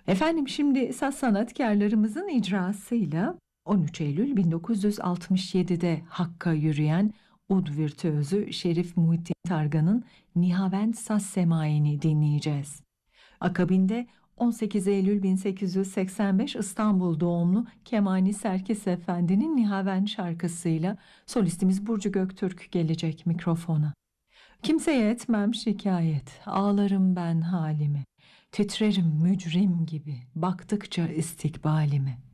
Efendim şimdi saz sanatkarlarımızın icrasıyla 13 Eylül 1967'de Hakk'a yürüyen ud virtüözü Şerif Muhittin Targan'ın Nihavend Saz Semai'ni dinleyeceğiz. Akabinde 18 Eylül 1885 İstanbul doğumlu Kemani Serkis Efendi'nin Nihavend şarkısıyla solistimiz Burcu Göktürk gelecek mikrofona. Kimseye etmem şikayet, ağlarım ben halime. Titrerim mücrim gibi baktıkça istikbalime.